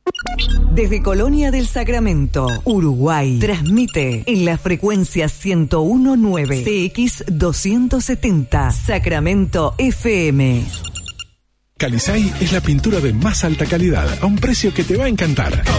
Desde Colonia del Sacramento, Uruguay, transmite en la frecuencia 101.9 CX270 Sacramento FM. Calisay es la pintura de más alta calidad a un precio que te va a encantar.